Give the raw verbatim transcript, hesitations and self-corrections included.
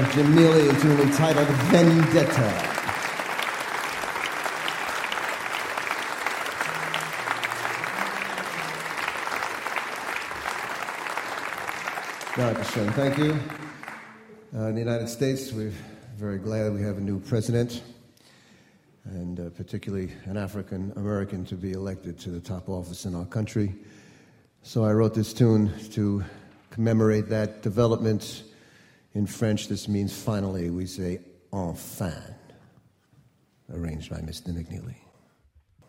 Jim Neely, a tune entitled Vendetta. Dankeschön. Thank you. Uh, in the United States, we're very glad we have a new president, and uh, particularly an African American to be elected to the top office in our country. So I wrote this tune to commemorate that development. In French, this means finally. We say enfin, arranged by Mister Nick Neely.